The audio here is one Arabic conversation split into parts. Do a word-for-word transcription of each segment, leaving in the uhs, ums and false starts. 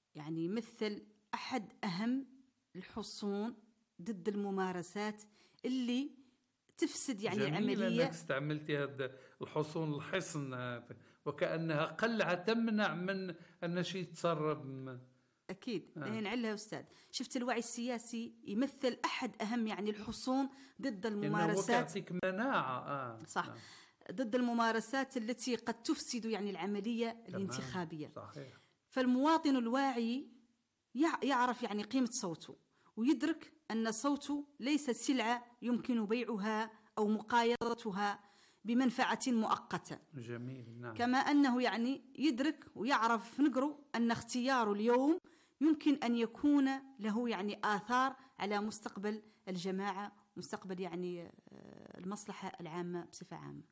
يعني يمثل أحد أهم الحصون ضد الممارسات اللي تفسد يعني جميل العملية. أنك استعملتي هذا الحصون الحصن هذا، وكأنها قلعة تمنع من أن شيء يتسرب. أكيد آه. لين علها أستاذ. شفت الوعي السياسي يمثل أحد أهم يعني الحصون ضد الممارسات، يعطيك مناعة. آه. صح. آه. ضد الممارسات التي قد تفسد يعني العملية الانتخابية. صحيح. فالمواطن الواعي يعرف يعني قيمة صوته، ويدرك أن صوته ليس سلعة يمكن بيعها أو مقايضتها بمنفعة مؤقتة. جميل. نعم. كما أنه يعني يدرك ويعرف نقرأ أن اختياره اليوم يمكن أن يكون له يعني آثار على مستقبل الجماعة، مستقبل يعني المصلحة العامة بصفة عامة.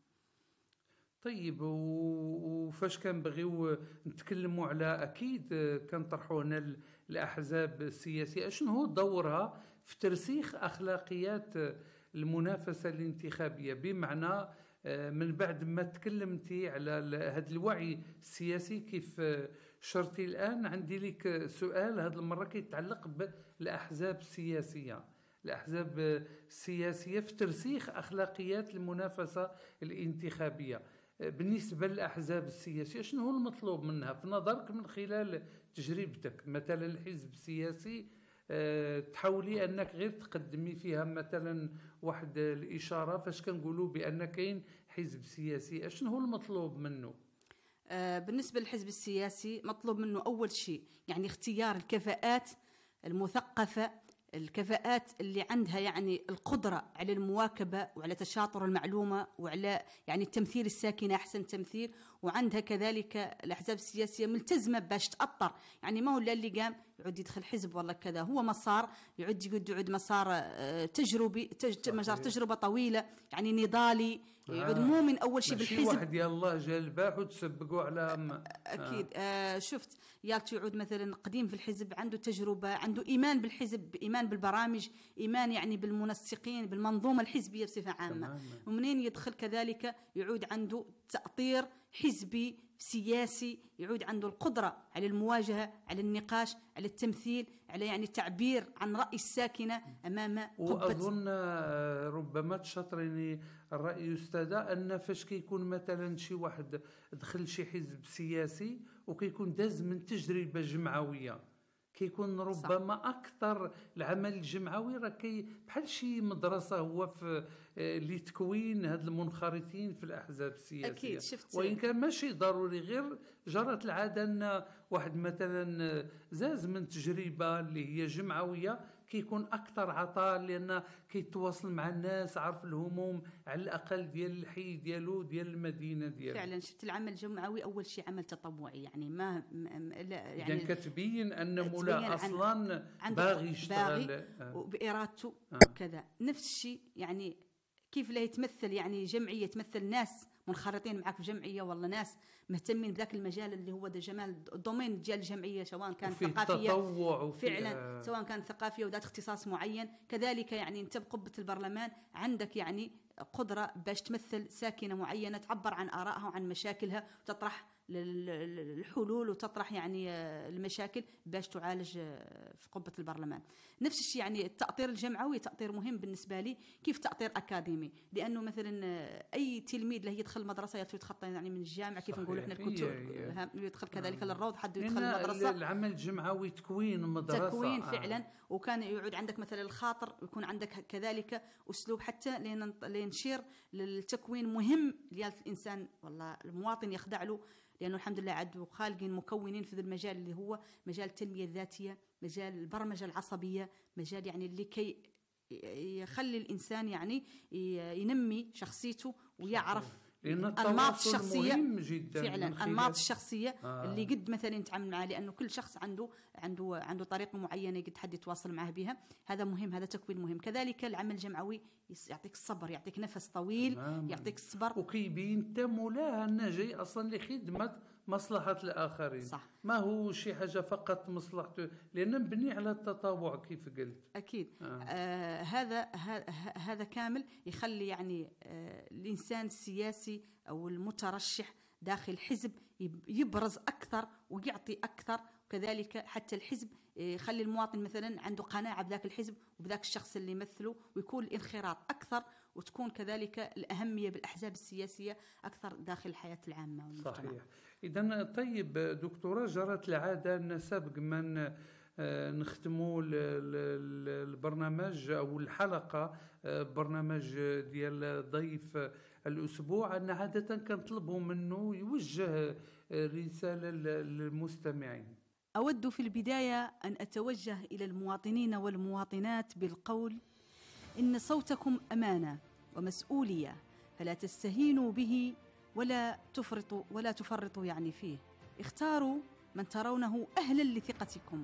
طيب، وفاش كنبغيو نتكلموا على اكيد كنطرحوا هنا الاحزاب السياسيه، شنو هو دورها في ترسيخ اخلاقيات المنافسه الانتخابيه؟ بمعنى من بعد ما تكلمتي على هذا الوعي السياسي كيف شرتي الان، عندي لك سؤال هذه المره كيتعلق بالاحزاب السياسيه. الأحزاب السياسية في ترسيخ أخلاقيات المنافسة الانتخابية. بالنسبة للأحزاب السياسية شنو هو المطلوب منها في نظرك من خلال تجربتك؟ مثلا الحزب السياسي أه تحاولي أنك غير تقدمي فيها مثلا واحد الإشارة فاش كنقولوا بأن كاين حزب سياسي، شنو هو المطلوب منه؟ أه بالنسبة للحزب السياسي مطلوب منه أول شيء يعني اختيار الكفاءات المثقفة، الكفاءات اللي عندها يعني القدرة على المواكبة وعلى تشاطر المعلومة وعلى يعني التمثيل الساكنة أحسن تمثيل. وعندها كذلك الأحزاب السياسية ملتزمة باش تأطر، يعني ما هو اللي قام يعود يدخل حزب والله كذا، هو مسار يعود يقعد يعود مسار تجربي تج... مسار تجربة طويلة يعني نضالي، يعود مو من أول شيء بالحزب ماشي واحد يلا جا البارح وتسبقوا على أم... أكيد. آه. آه شفت يالت يعود مثلا قديم في الحزب، عنده تجربة، عنده إيمان بالحزب، إيمان بالبرامج، إيمان يعني بالمنسقين بالمنظومة الحزبية بصفة عامة. ومنين يدخل كذلك يعود عنده تأطير حزبي سياسي، يعود عنده القدرة على المواجهة، على النقاش، على التمثيل، على يعني التعبير عن رأي الساكنة أمام قبة. وأظن ربما تشاطريني الرأي أستاذة أن فاش كيكون مثلا شي واحد دخل شي حزب سياسي وكيكون داز من تجربة جمعوية، كيكون ربما صح. أكثر العمل الجمعوي راه كي بحال شي مدرسة هو في لتكوين هاد المنخرطين في الأحزاب السياسية. أكيد. شفت وإن كان ماشي ضروري، غير جرت العادة أن واحد مثلا زاز من تجربة اللي هي جمعوية كيكون أكثر عطاء، لأن كيتواصل مع الناس، عارف الهموم على الأقل ديال الحي ديالو ديال المدينة ديالو. فعلا شفت العمل الجمعوي أول شيء عمل تطوعي، يعني ما يعني يعني كتبين أن مولا أصلا باغي يشتغل باغي وبإرادته آه. كذا. نفس الشيء يعني كيف لا يتمثل يعني جمعية تمثل ناس منخرطين معك في جمعية، والله ناس مهتمين بذاك المجال اللي هو ده جمال الدومين ديال الجمعية، سواء كان ثقافية فعلا آه. سواء كان ثقافية وذات اختصاص معين. كذلك يعني انت بقبة البرلمان عندك يعني قدرة باش تمثل ساكنة معينة، تعبر عن آرائها وعن مشاكلها وتطرح الحلول وتطرح يعني المشاكل باش تعالج في قبة البرلمان. نفس الشيء يعني التأطير الجمعوي تأطير مهم بالنسبة لي. كيف تأطير أكاديمي؟ لأنه مثلا أي تلميذ له يدخل مدرسة يتخطى يعني من الجامعة كيف نقول احنا الكتب، يدخل كذلك للروض، حد يدخل المدرسة. العمل الجمعوي تكوين مدرسة تكوين فعلا آه. وكان يعود عندك مثلا الخاطر، يكون عندك كذلك أسلوب حتى لينشير للتكوين مهم للإنسان، والله المواطن يخضع له، لأنه الحمد لله عدوا خالقين مكونين في ذا المجال اللي هو مجال التنمية الذاتية، مجال البرمجة العصبية، مجال يعني اللي كي يخلي الإنسان يعني ينمي شخصيته ويعرف أنماط الشخصية مهم جدا فعلا أنماط الشخصية آه. اللي قد مثلا يتعامل معه، لأنه كل شخص عنده عنده عنده طريقة معينة قد حد يتواصل معه بها. هذا مهم، هذا تكوين مهم. كذلك العمل الجمعوي يعطيك الصبر، يعطيك نفس طويل تمام. يعطيك الصبر وكيبين تمولاه أنه جاي أصلا لخدمة مصلحة الآخرين صح. ما هو شي حاجة فقط مصلحته، لأنه مبني على التطوع كيف قلت. أكيد آه. آه هذا هذا كامل يخلي يعني آه الإنسان السياسي أو المترشح داخل الحزب يبرز أكثر ويعطي أكثر وكذلك حتى الحزب يخلي المواطن مثلا عنده قناعة بذاك الحزب وبذاك الشخص اللي يمثله، ويكون الانخراط أكثر، وتكون كذلك الأهمية بالأحزاب السياسية أكثر داخل الحياة العامة والمجتمع. صحيح. إذن طيب دكتورة، جرت العادة أن سابق من نختموا البرنامج أو الحلقة برنامج ديال ضيف الأسبوع أن عادة كنطلبوا منه يوجه رسالة للمستمعين. أود في البداية أن أتوجه إلى المواطنين والمواطنات بالقول: إن صوتكم أمانة ومسؤولية، فلا تستهينوا به ولا تفرطوا ولا تفرطوا يعني فيه. اختاروا من ترونه أهلا لثقتكم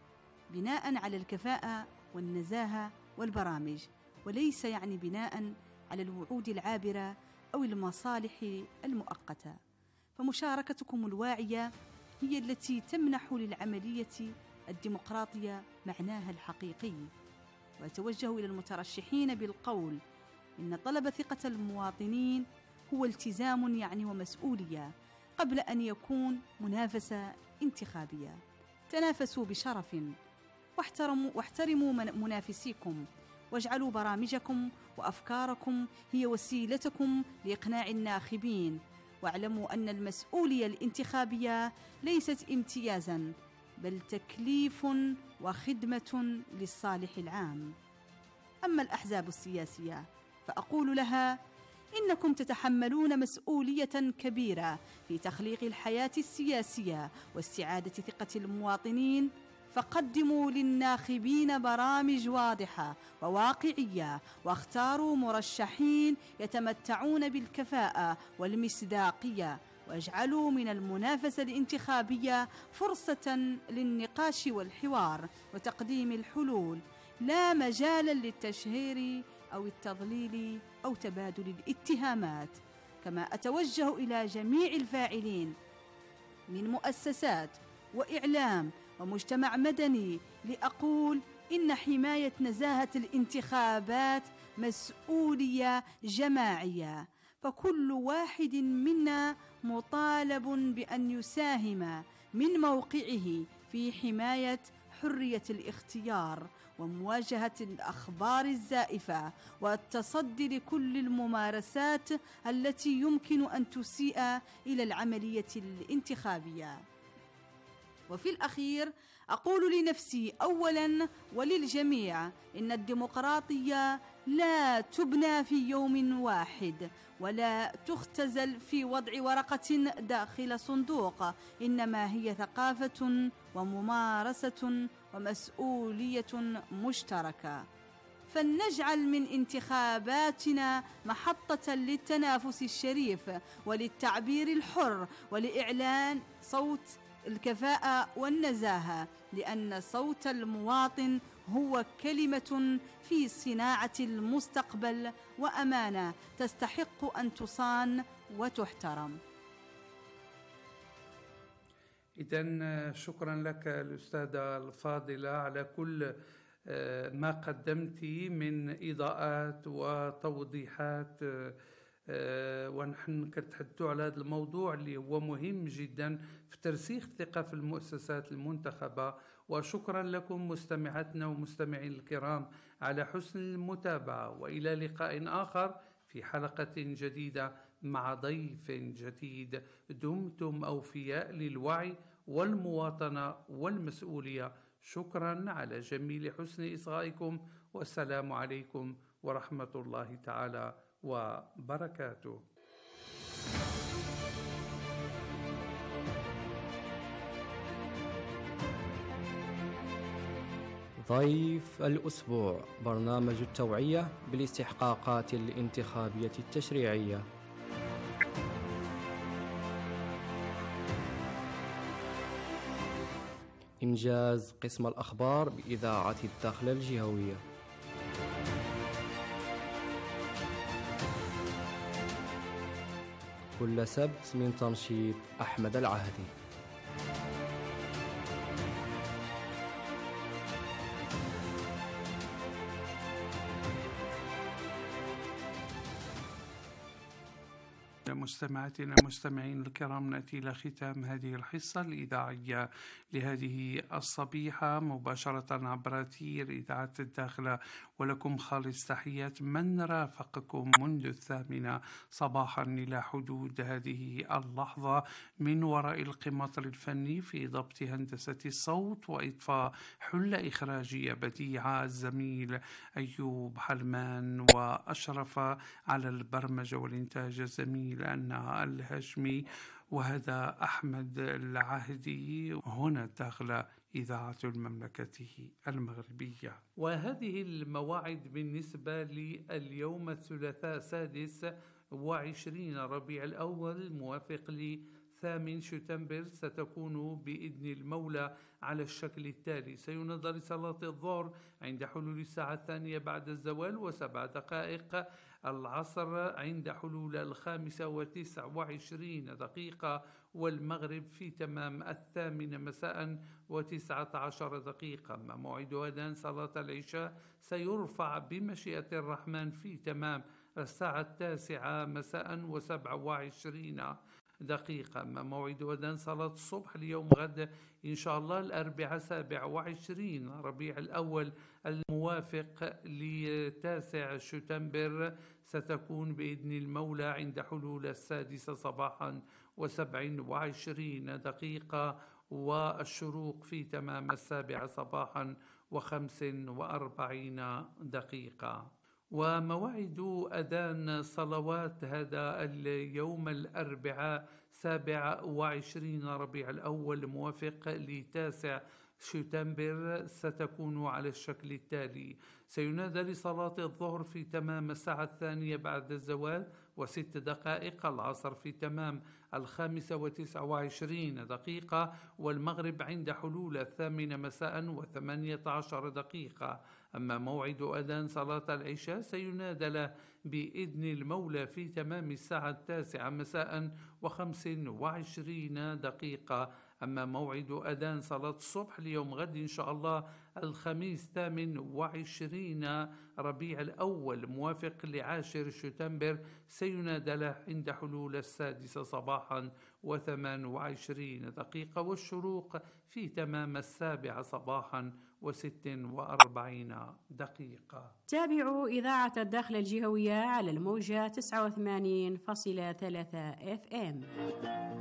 بناء على الكفاءة والنزاهة والبرامج، وليس يعني بناء على الوعود العابرة أو المصالح المؤقتة. فمشاركتكم الواعية هي التي تمنح للعملية الديمقراطية معناها الحقيقي. وأتوجه إلى المترشحين بالقول: إن طلب ثقة المواطنين هو التزام يعني ومسؤولية قبل أن يكون منافسة انتخابية. تنافسوا بشرف واحترموا, واحترموا منافسيكم، واجعلوا برامجكم وأفكاركم هي وسيلتكم لإقناع الناخبين. واعلموا أن المسؤولية الانتخابية ليست امتيازاً، بل تكليف وخدمة للصالح العام. أما الأحزاب السياسية فأقول لها: إنكم تتحملون مسؤولية كبيرة في تخليق الحياة السياسية واستعادة ثقة المواطنين، فقدموا للناخبين برامج واضحة وواقعية، واختاروا مرشحين يتمتعون بالكفاءة والمصداقية، واجعلوا من المنافسة الانتخابية فرصة للنقاش والحوار وتقديم الحلول، لا مجالا للتشهير أو التضليل أو تبادل الاتهامات. كما أتوجه إلى جميع الفاعلين من مؤسسات وإعلام ومجتمع مدني لأقول: إن حماية نزاهة الانتخابات مسؤولية جماعية، فكل واحد منا مطالب بأن يساهم من موقعه في حماية حرية الاختيار ومواجهة الأخبار الزائفة والتصدي لكل الممارسات التي يمكن أن تسيء إلى العملية الانتخابية. وفي الأخير أقول لنفسي أولاً وللجميع: إن الديمقراطية لا تبنى في يوم واحد، ولا تختزل في وضع ورقة داخل صندوق، إنما هي ثقافة وممارسة ومسؤولية مشتركة. فلنجعل من انتخاباتنا محطة للتنافس الشريف وللتعبير الحر ولإعلان صوت الكفاءة والنزاهة، لأن صوت المواطن هو كلمة في صناعة المستقبل وأمانة تستحق أن تصان وتحترم. إذن شكرا لك الأستاذة الفاضلة على كل ما قدمت من إضاءات وتوضيحات، ونحن كنتحدث على هذا الموضوع اللي هو مهم جدا في ترسيخ الثقة في المؤسسات المنتخبة. وشكرا لكم مستمعاتنا ومستمعين الكرام على حسن المتابعة، وإلى لقاء آخر في حلقة جديدة مع ضيف جديد. دمتم أوفياء للوعي والمواطنة والمسؤولية. شكرا على جميل حسن إصغائكم، والسلام عليكم ورحمة الله تعالى وبركاته. ضيف الأسبوع، برنامج التوعية بالاستحقاقات الانتخابية التشريعية. إنجاز قسم الأخبار بإذاعة الداخلة الجهوية. كل سبت من تنشيط أحمد العهدي. مستمعاتنا المستمعين الكرام، نأتي إلى ختام هذه الحصة الإذاعية لهذه الصبيحة مباشرة عبر أثير إذاعة الداخلة، ولكم خالص تحيات من رافقكم منذ الثامنة صباحا إلى حدود هذه اللحظة من وراء القمطر الفني في ضبط هندسة الصوت وإضفاء حلة إخراجية بديعة الزميل أيوب حلمان، وأشرف على البرمجة والإنتاج الزميل أنا الهاشمي، وهذا أحمد العهدي هنا الداخلة إذاعة المملكة المغربية. وهذه المواعيد بالنسبة لليوم الثلاثاء سادس وعشرين ربيع الأول موافق لثامن شتنبر ستكون بإذن المولى على الشكل التالي: سينظر صلاة الظهر عند حلول الساعة الثانية بعد الزوال وسبع دقائق، العصر عند حلول الخامسة وتسع وعشرين دقيقة، والمغرب في تمام الثامنة مساء وتسعة عشر دقيقة. أما موعد أذان صلاة العشاء سيرفع بمشيئة الرحمن في تمام الساعة التاسعة مساء وسبع وعشرين دقيقة. أما موعد أذان صلاة الصبح اليوم غد إن شاء الله الأربعاء سابع وعشرين ربيع الأول الموافق لتاسع شتنبر ستكون بإذن المولى عند حلول السادسة صباحا وسبع وعشرين دقيقة، والشروق في تمام السابعة صباحا وخمس وأربعين دقيقة. وموعد أذان صلوات هذا اليوم الأربعاء سابع وعشرين ربيع الأول موافق لتاسع شتنبر ستكون على الشكل التالي: سينادى لصلاة الظهر في تمام الساعة الثانية بعد الزوال وست دقائق، العصر في تمام الخامسة وتسع وعشرين دقيقة، والمغرب عند حلول الثامنة مساء وثمانية عشر دقيقة. أما موعد أذان صلاة العشاء سينادى له بإذن المولى في تمام الساعة التاسعة مساء وخمس وعشرين دقيقة. أما موعد أذان صلاة الصبح اليوم غد إن شاء الله الخميس ثامن وعشرين ربيع الأول موافق لعاشر شتنبر سينادى له عند حلول السادسة صباحا وثمان وعشرين دقيقة، والشروق في تمام السابعة صباحا وست وأربعين دقيقة. تابعوا إذاعة الداخل الجهوية على الموجة تسعة وثمانين فاصلة ثلاثة اف ام.